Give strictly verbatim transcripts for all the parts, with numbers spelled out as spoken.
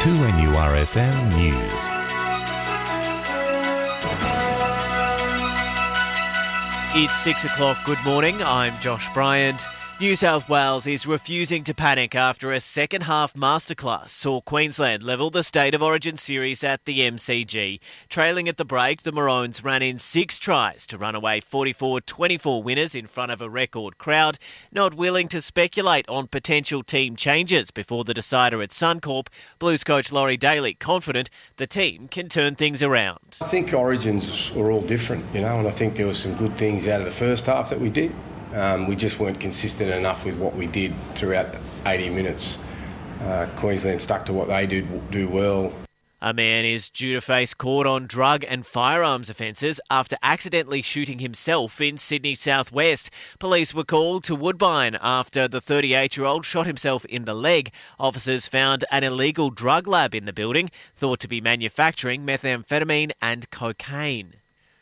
two N U R F M News. It's six o'clock. Good morning. I'm Josh Bryant. New South Wales is refusing to panic after a second-half masterclass saw Queensland level the State of Origin series at the M C G. Trailing at the break, the Maroons ran in six tries to run away forty-four twenty-four winners in front of a record crowd. Not willing to speculate on potential team changes before the decider at Suncorp, Blues coach Laurie Daly confident the team can turn things around. I think Origins were all different, you know, and I think there were some good things out of the first half that we did. Um, we just weren't consistent enough with what we did throughout eighty minutes. Uh, Queensland stuck to what they do, do well. A man is due to face court on drug and firearms offences after accidentally shooting himself in Sydney southwest. Police were called to Woodbine after the thirty-eight-year-old shot himself in the leg. Officers found an illegal drug lab in the building, thought to be manufacturing methamphetamine and cocaine.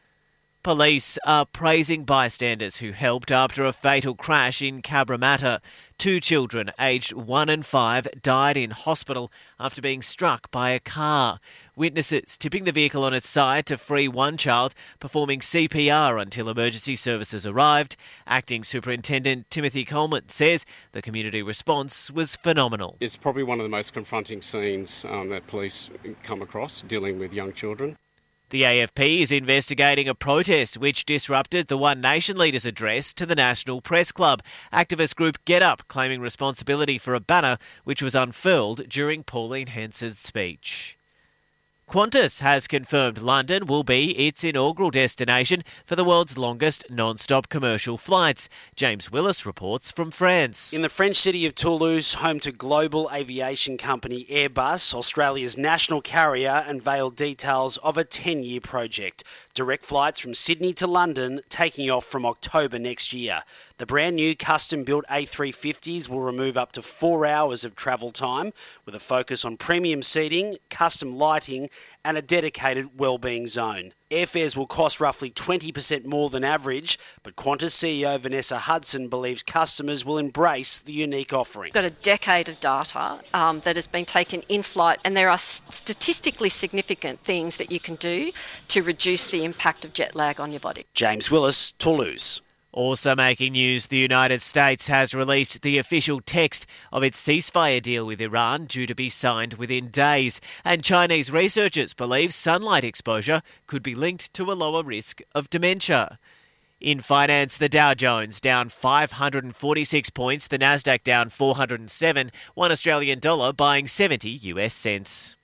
Police are praising bystanders who helped after a fatal crash in Cabramatta. Two children, aged one and five, died in hospital after being struck by a car. Witnesses tipping the vehicle on its side to free one child, performing C P R until emergency services arrived. Acting Superintendent Timothy Coleman says the community response was phenomenal. It's probably one of the most confronting scenes um, that police come across dealing with young children. The A F P is investigating a protest which disrupted the One Nation leaders' address to the National Press Club. Activist group Get Up claiming responsibility for a banner which was unfurled during Pauline Hanson's speech. Qantas has confirmed London will be its inaugural destination for the world's longest non-stop commercial flights. James Willis reports from France. In the French city of Toulouse, home to global aviation company Airbus, Australia's national carrier unveiled details of a ten-year project. Direct flights from Sydney to London taking off from October next year. The brand new custom-built A three fifties will remove up to four hours of travel time with a focus on premium seating, custom lighting and a dedicated wellbeing zone. Airfares will cost roughly twenty percent more than average, but Qantas C E O Vanessa Hudson believes customers will embrace the unique offering. We've got a decade of data um, that has been taken in flight, and there are statistically significant things that you can do to reduce the impact of jet lag on your body. James Willis, Toulouse. Also making news, the United States has released the official text of its ceasefire deal with Iran, due to be signed within days. And Chinese researchers believe sunlight exposure could be linked to a lower risk of dementia. In finance, the Dow Jones down five hundred forty-six points, the Nasdaq down four hundred seven, one Australian dollar buying seventy U S cents.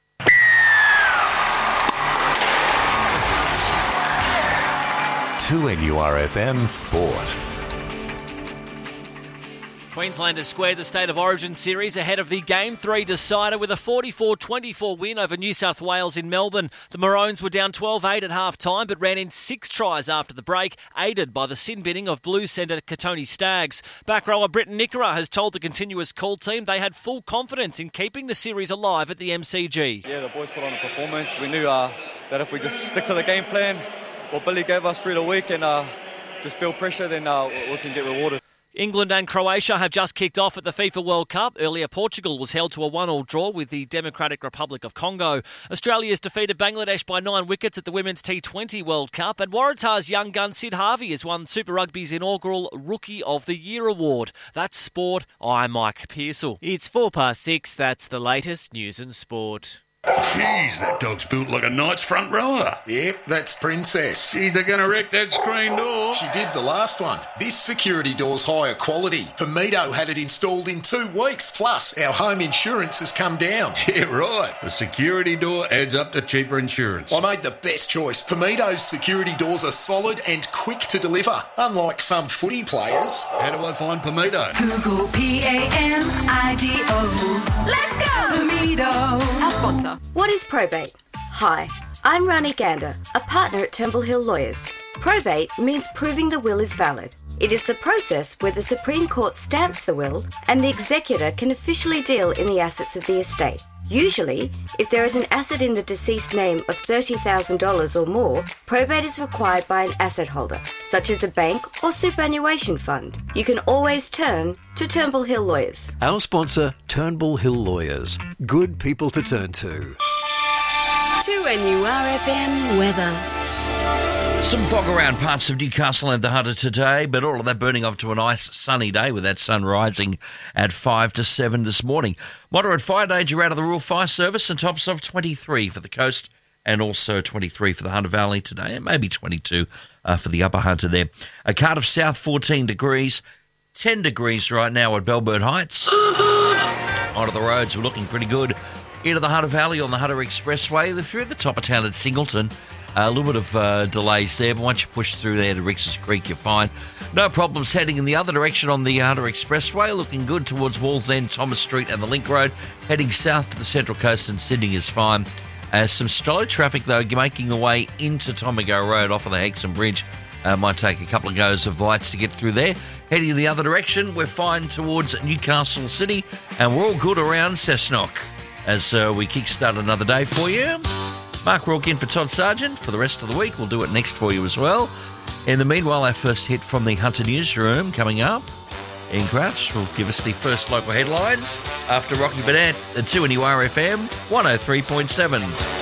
two N U R F M Sport. Queensland has squared the State of Origin series ahead of the Game three decider with a forty-four twenty-four win over New South Wales in Melbourne. The Maroons were down twelve eight at half-time but ran in six tries after the break, aided by the sin-binning of Blues centre Katoni Staggs. Back rower Britton Nickera has told the continuous call team they had full confidence in keeping the series alive at the M C G. Yeah, the boys put on a performance. We knew uh, that if we just stick to the game plan, what Billy gave us through the week, and uh, just build pressure, then uh, we can get rewarded. England and Croatia have just kicked off at the FIFA World Cup. Earlier, Portugal was held to a one all draw with the Democratic Republic of Congo. Australia has defeated Bangladesh by nine wickets at the Women's T twenty World Cup. And Waratah's young gun Sid Harvey has won Super Rugby's inaugural Rookie of the Year award. That's sport. I'm Mike Pearsall. It's four past six. That's the latest news and sport. Jeez, that dog's built like a knight's front rower. Yep, that's Princess. Jeez, they're going to wreck that screen door. She did the last one. This security door's higher quality. Pomito had it installed in two weeks. Plus, our home insurance has come down. Yeah, right. The security door adds up to cheaper insurance. I made the best choice. Pomito's security doors are solid and quick to deliver, unlike some footy players. How do I find Pomito? Google P A M I D O. Let's go, Pomito. Our sponsor. What is probate? Hi, I'm Rani Gander, a partner at Turnbull Hill Lawyers. Probate means proving the will is valid. It is the process where the Supreme Court stamps the will and the executor can officially deal in the assets of the estate. Usually, if there is an asset in the deceased name of thirty thousand dollars or more, probate is required by an asset holder, such as a bank or superannuation fund. You can always turn to Turnbull Hill Lawyers. Our sponsor, Turnbull Hill Lawyers. Good people to turn to. two N U R F M weather. Some fog around parts of Newcastle and the Hunter today, but all of that burning off to a nice sunny day with that sun rising at five to seven this morning. Moderate fire danger out of the Rural Fire Service and tops of twenty-three for the coast and also twenty-three for the Hunter Valley today and maybe twenty-two uh, for the Upper Hunter there. A Cardiff South fourteen degrees, ten degrees right now at Bellbird Heights. Onto the roads, we're looking pretty good. Into the Hunter Valley on the Hunter Expressway, through the top of town at Singleton. A little bit of uh, delays there, but once you push through there to Rix's Creek, you're fine. No problems heading in the other direction on the Hunter Expressway, looking good towards Wallsend, Thomas Street and the Link Road. Heading south to the Central Coast and Sydney is fine. Uh, some slow traffic, though, making the way into Tomago Road off of the Hexham Bridge. Uh, might take a couple of goes of lights to get through there. Heading in the other direction, we're fine towards Newcastle City, and we're all good around Cessnock as uh, we kickstart another day for you. Mark Rourke in for Todd Sargent for the rest of the week. We'll do it next for you as well. In the meanwhile, our first hit from the Hunter Newsroom coming up. Ian Crouch will give us the first local headlines after Rocky Burnett at two N U R F M one oh three point seven.